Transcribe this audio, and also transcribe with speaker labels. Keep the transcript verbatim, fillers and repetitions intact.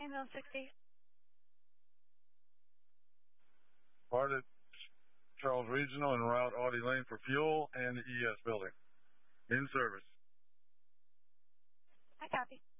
Speaker 1: Ambulance sixty.
Speaker 2: Part at Charles Regional en route Audie Lane for fuel and the E S building. In service.
Speaker 1: I copy.